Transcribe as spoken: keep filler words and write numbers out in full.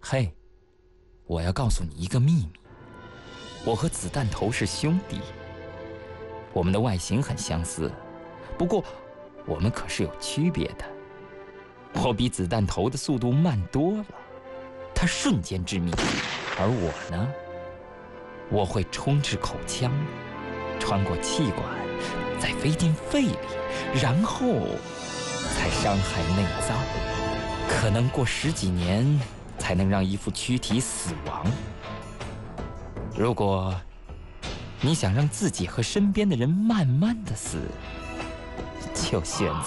嘿，我要告诉你一个秘密，我和子弹头是兄弟，我们的外形很相似，不过我们可是有区别的。我比子弹头的速度慢多了，他瞬间致命，而我呢，我会冲至口腔，穿过气管，再飞进肺里，然后才伤害内脏，可能过十几年才能让一副躯体死亡。如果你想让自己和身边的人慢慢的死，就选择